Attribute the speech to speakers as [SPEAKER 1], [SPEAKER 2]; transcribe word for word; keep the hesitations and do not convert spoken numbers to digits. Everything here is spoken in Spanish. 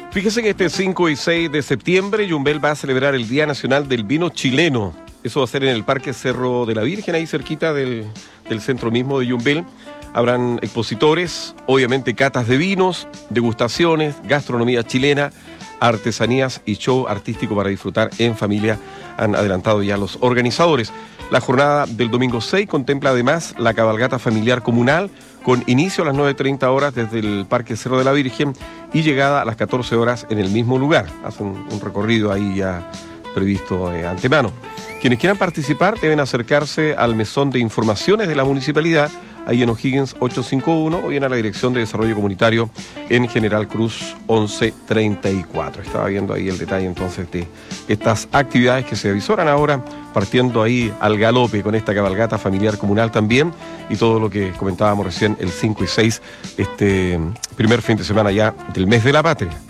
[SPEAKER 1] Fíjese que este cinco y seis de septiembre Yumbel va a celebrar el Día Nacional del Vino Chileno. Eso va a ser en el Parque Cerro de la Virgen, ahí cerquita del, del centro mismo de Yumbel. Habrán expositores, obviamente catas de vinos, degustaciones, gastronomía chilena, artesanías y show artístico para disfrutar en familia, han adelantado ya los organizadores. La jornada del domingo seis contempla además la cabalgata familiar comunal con inicio a las nueve treinta horas desde el Parque Cerro de la Virgen y llegada a las catorce horas en el mismo lugar. Hacen un, un recorrido ahí ya previsto de antemano. Quienes quieran participar deben acercarse al mesón de informaciones de la municipalidad, ahí en O'Higgins ochocientos cincuenta y uno, o bien a la Dirección de Desarrollo Comunitario en General Cruz once treinta y cuatro. Estaba viendo ahí el detalle entonces de estas actividades que se avisoran ahora, partiendo ahí al galope con esta cabalgata familiar comunal también, y todo lo que comentábamos recién, el cinco y seis, este primer fin de semana ya del mes de la patria.